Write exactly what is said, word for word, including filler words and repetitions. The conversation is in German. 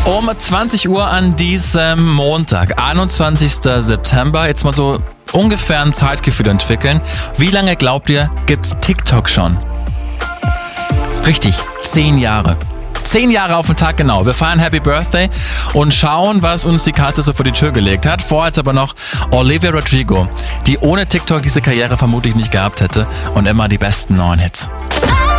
Um zwanzig Uhr an diesem Montag, einundzwanzigsten September, jetzt mal so ungefähr ein Zeitgefühl entwickeln. Wie lange glaubt ihr, gibt's TikTok schon? Richtig, zehn Jahre. Zehn Jahre auf den Tag genau. Wir feiern Happy Birthday und schauen, was uns die Katze so vor die Tür gelegt hat. Vorher jetzt aber noch Olivia Rodrigo, die ohne TikTok diese Karriere vermutlich nicht gehabt hätte und immer die besten neuen Hits.